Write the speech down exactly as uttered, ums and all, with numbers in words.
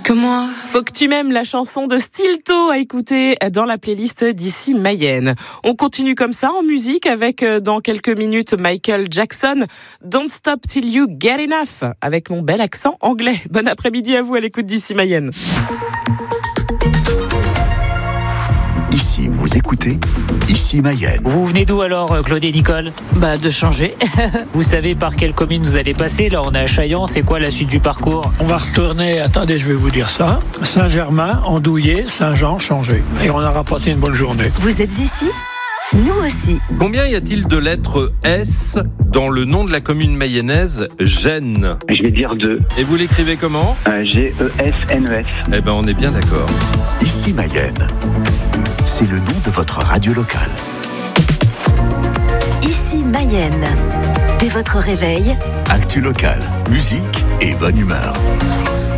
que moi. Faut que tu m'aimes, la chanson de Stilto à écouter dans la playlist d'Ici Mayenne. On continue comme ça en musique avec dans quelques minutes Michael Jackson, Don't Stop Till You Get Enough, avec mon bel accent anglais. Bon après-midi à vous à l'écoute d'Ici Mayenne. Ici, vous écoutez Ici Mayenne. Vous venez d'où alors, Claude et Nicole ? Bah, de changer. Vous savez par quelle commune vous allez passer ? Là, on est à Chaillan. C'est quoi la suite du parcours ? On va retourner, attendez, je vais vous dire ça. Saint-Germain, Andouillé, Saint-Jean, Changé. Et on aura passé une bonne journée. Vous êtes ici ? Nous aussi. Combien y a-t-il de lettres S dans le nom de la commune mayonnaise Gênes ? Je vais dire deux. Et vous l'écrivez comment ? euh, G E S N E S. Eh ben, on est bien d'accord. Ici Mayenne, c'est le nom de votre radio locale. Ici Mayenne. Dès votre réveil, Actu locale, musique et bonne humeur.